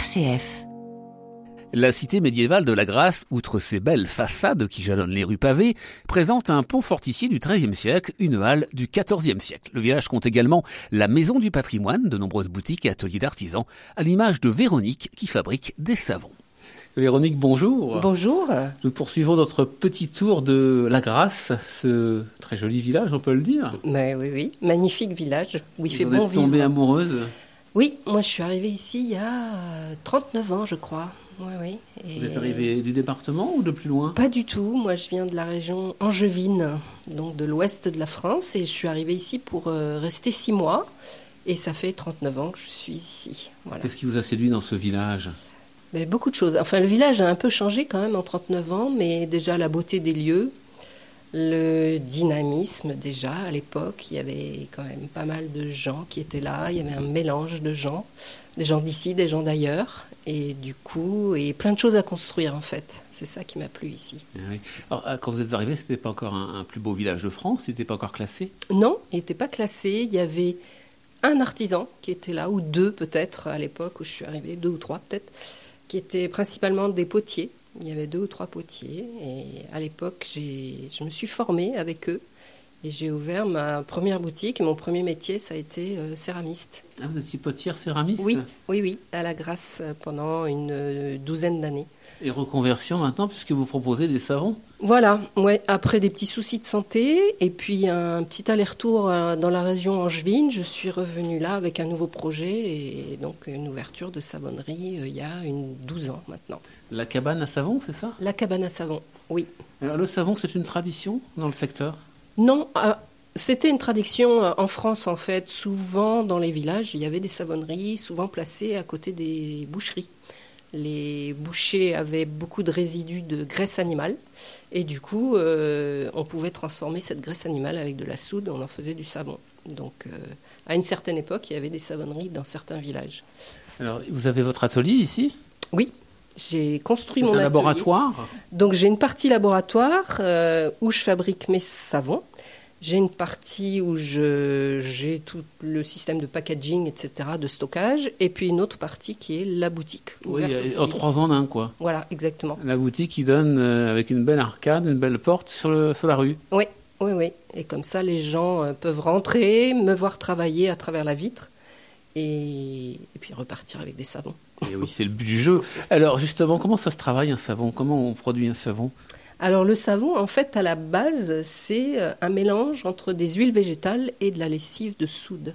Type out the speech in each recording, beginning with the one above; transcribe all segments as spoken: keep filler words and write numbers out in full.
C F. La cité médiévale de la Grasse, outre ses belles façades qui jalonnent les rues pavées, présente un pont fortifié du treizième siècle, une halle du quatorzième siècle. Le village compte également la maison du patrimoine, de nombreuses boutiques et ateliers d'artisans, à l'image de Véronique qui fabrique des savons. Véronique, bonjour. Bonjour. Nous poursuivons notre petit tour de la Grasse, ce très joli village, on peut le dire. Mais oui, oui, magnifique village où il Vous fait en bon êtes tombée vivre. amoureuse. Oui, moi je suis arrivée ici il y a trente-neuf ans, je crois. Oui, oui. Et Vous êtes arrivée du département ou de plus loin? Pas du tout. Moi, je viens de la région angevine, donc de l'ouest de la France, et je suis arrivée ici pour euh, rester six mois. Et ça fait trente-neuf ans que je suis ici. Voilà. Qu'est-ce qui vous a séduit dans ce village? Mais beaucoup de choses. Enfin, le village a un peu changé quand même en trente-neuf ans, mais déjà la beauté des lieux, le dynamisme déjà à l'époque, il y avait quand même pas mal de gens qui étaient là, il y avait un mélange de gens, des gens d'ici, des gens d'ailleurs, et du coup, et plein de choses à construire en fait. C'est ça qui m'a plu ici. Ah oui. Alors, quand vous êtes arrivé, ce n'était pas encore un, un plus beau village de France, il n'était pas encore classé? Non, il n'était pas classé, il y avait un artisan qui était là, ou deux peut-être à l'époque où je suis arrivée, deux ou trois peut-être, qui étaient principalement des potiers. Il y avait deux ou trois potiers et à l'époque, j'ai, je me suis formée avec eux et j'ai ouvert ma première boutique. Mon premier métier, ça a été euh, céramiste. Ah, vous étiez potière céramiste? Oui, oui, oui, à la Grasse pendant une euh, douzaine d'années. Et reconversion maintenant, puisque vous proposez des savons? Voilà, ouais, après des petits soucis de santé et puis un petit aller-retour euh, dans la région angevine, je suis revenue là avec un nouveau projet et donc une ouverture de savonnerie euh, il y a une douze ans maintenant. La cabane à savon, c'est ça? La cabane à savon, oui. Alors, le savon, c'est une tradition dans le secteur? Non, euh, c'était une tradition euh, en France en fait. Souvent dans les villages, il y avait des savonneries, souvent placées à côté des boucheries. Les bouchers avaient beaucoup de résidus de graisse animale et du coup, euh, on pouvait transformer cette graisse animale avec de la soude, on en faisait du savon. Donc, euh, à une certaine époque, il y avait des savonneries dans certains villages. Alors, vous avez votre atelier ici? Oui, j'ai construit C'est mon un atelier. laboratoire? Donc, j'ai une partie laboratoire euh, où je fabrique mes savons. J'ai une partie où je, j'ai tout le système de packaging, et cetera, de stockage, et puis une autre partie qui est la boutique. Oui, ouverte au en public. trois en un, quoi. Voilà, exactement. La boutique qui donne euh, avec une belle arcade, une belle porte sur, le, sur la rue. Oui, oui, oui. Et comme ça, les gens euh, peuvent rentrer, me voir travailler à travers la vitre, et, et puis repartir avec des savons. Et oui, c'est le but du jeu. Alors, justement, comment ça se travaille un savon? Comment on produit un savon? Alors le savon, en fait, à la base, c'est un mélange entre des huiles végétales et de la lessive de soude.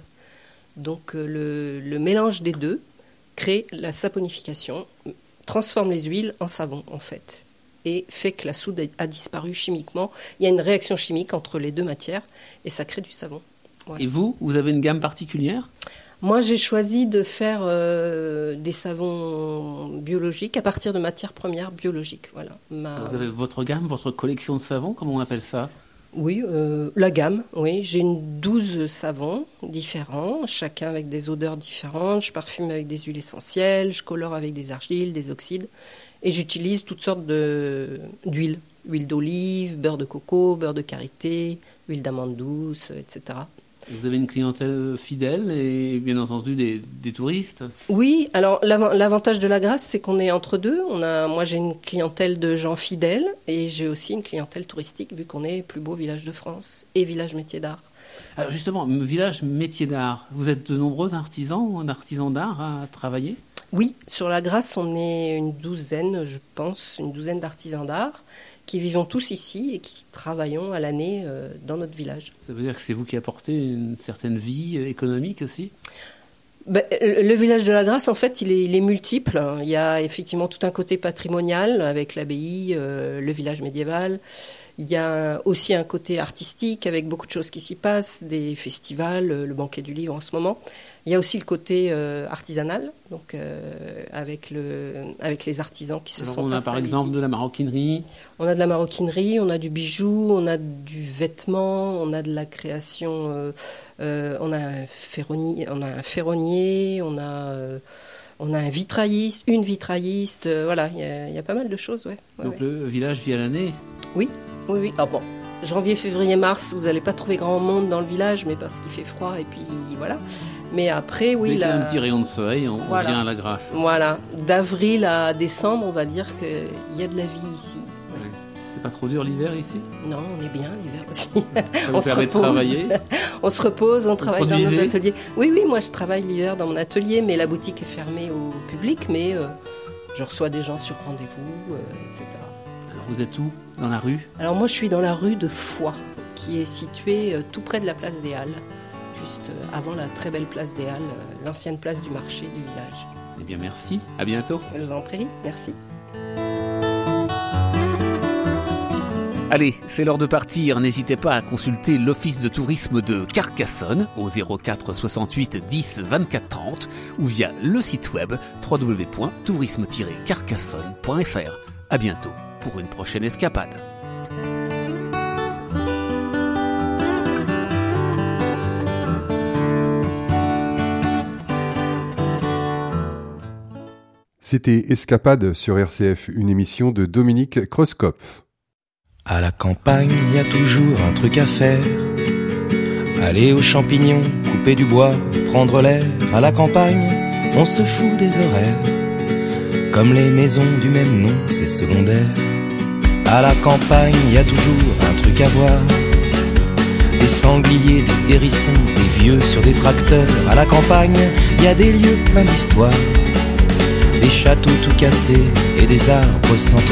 Donc le, le mélange des deux crée la saponification, transforme les huiles en savon, en fait, et fait que la soude a disparu chimiquement. Il y a une réaction chimique entre les deux matières et ça crée du savon. Ouais. Et vous, vous avez une gamme particulière? Moi, j'ai choisi de faire euh, des savons biologiques à partir de matières premières biologiques. Voilà. Ma... Vous avez votre gamme, votre collection de savons, comment on appelle ça? Oui, euh, la gamme, oui. J'ai une douze savons différents, chacun avec des odeurs différentes. Je parfume avec des huiles essentielles, je colore avec des argiles, des oxydes. Et j'utilise toutes sortes de, d'huiles. Huile d'olive, beurre de coco, beurre de karité, huile d'amande douce, et cetera. Vous avez une clientèle fidèle et bien entendu des, des touristes? Oui, alors l'avantage de la Grasse, c'est qu'on est entre deux. On a, moi, j'ai une clientèle de gens fidèles et j'ai aussi une clientèle touristique vu qu'on est le plus beau village de France et village métier d'art. Alors justement, village métier d'art, vous êtes de nombreux artisans, artisans d'art à travailler? Oui, sur la Grasse, on est une douzaine, je pense, une douzaine d'artisans d'art qui vivons tous ici et qui travaillons à l'année euh, dans notre village. Ça veut dire que c'est vous qui apportez une certaine vie économique aussi? Ben, le village de la Grasse, en fait, il est, il est multiple. Il y a effectivement tout un côté patrimonial avec l'abbaye, euh, le village médiéval. Il y a aussi un côté artistique avec beaucoup de choses qui s'y passent, des festivals, le banquet du livre en ce moment. Il y a aussi le côté euh, artisanal, donc euh, avec, le, avec les artisans qui se Alors sont on a par installés exemple ici. de la maroquinerie. On a de la maroquinerie, on a du bijou, on a du vêtement, on a de la création, euh, euh, on a un ferronnier, on a un ferronnier, on a, euh, on a un vitrailliste, une vitrailliste, euh, voilà, il y, a, il y a pas mal de choses, ouais. ouais Donc ouais. le village vit à l'année? Oui, oui, oui. Ah bon, janvier, février, mars, vous n'allez pas trouver grand monde dans le village, mais parce qu'il fait froid et puis voilà. Mais après, oui... Dès qu'il y a la... un petit rayon de soleil, on, voilà. on vient à la Grasse. Voilà. D'avril à décembre, on va dire qu'il y a de la vie ici. Ouais. C'est pas trop dur l'hiver ici ? Non, on est bien l'hiver aussi. Ça vous on permet de travailler ? On se repose, on vous travaille produisez? dans nos ateliers. Oui, oui, moi je travaille l'hiver dans mon atelier, mais la boutique est fermée au public, mais euh, je reçois des gens sur rendez-vous, euh, et cetera. Alors vous êtes où ? Dans la rue ? Alors moi je suis dans la rue de Foix, qui est située euh, tout près de la place des Halles, juste euh, avant la très belle place des Halles, euh, l'ancienne place du marché du village. Eh bien merci, à bientôt. Je vous en prie, merci. Allez, c'est l'heure de partir. N'hésitez pas à consulter l'office de tourisme de Carcassonne au zéro quatre soixante-huit dix vingt-quatre trente ou via le site web w w w point tourisme tiret carcassonne point f r. À bientôt pour une prochaine escapade. C'était Escapade sur R C F, une émission de Dominique Kreuskopf. À la campagne, y a toujours un truc à faire. Aller aux champignons, couper du bois, prendre l'air. À la campagne, on se fout des horaires. Comme les maisons du même nom, c'est secondaire. À la campagne, y a toujours un truc à voir. Des sangliers, des hérissons, des vieux sur des tracteurs. À la campagne, y a des lieux pleins d'histoire. Des châteaux tout cassés et des arbres centenaires.